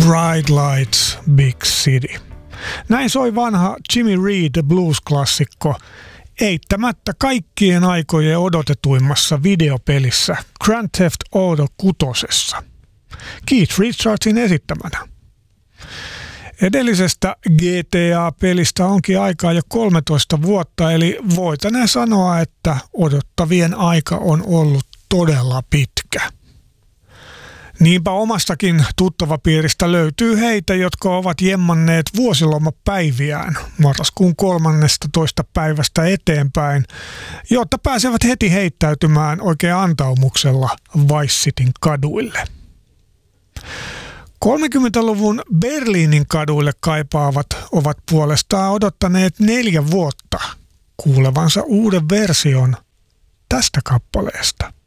Bright Lights, Big City. Näin soi vanha Jimmy Reed blues-klassikko eittämättä kaikkien aikojen odotetuimmassa videopelissä Grand Theft Auto 6. Keith Richardsin esittämänä. Edellisestä GTA-pelistä onkin aikaa jo 13 vuotta, eli voitaneen sanoa, että odottavien aika on ollut todella pitkä. Niinpä omastakin tuttavapiiristä löytyy heitä, jotka ovat jemmanneet vuosilomapäiviään marraskuun 13. päivästä eteenpäin, jotta pääsevät heti heittäytymään oikein antaumuksella Vice Cityn kaduille. 30-luvun Berliinin kaduille kaipaavat ovat puolestaan odottaneet 4 vuotta kuulevansa uuden version tästä kappaleesta.